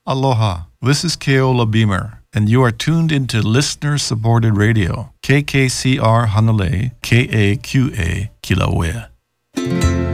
Aloha, this is Keola Beamer, and you are tuned into listener-supported radio, KKCR Hanalei, KAQA Kilauea.